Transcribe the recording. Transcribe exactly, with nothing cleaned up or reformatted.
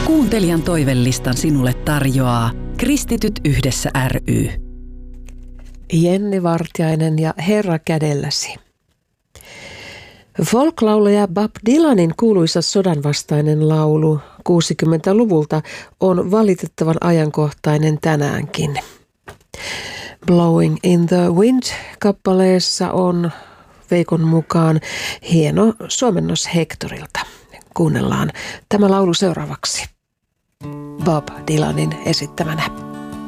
Kuuntelijan toivelistan sinulle tarjoaa Kristityt yhdessä ry. Jenni Vartiainen ja Herra kädelläsi. Folklaulaja Bob Dylanin kuuluisa sodanvastainen laulu kuusikymmentäluvulta on valitettavan ajankohtainen tänäänkin. Blowing in the Wind-kappaleessa on Veikon mukaan hieno suomennos Hectorilta. Kuunnellaan tämä laulu seuraavaksi Bob Dylanin esittämänä.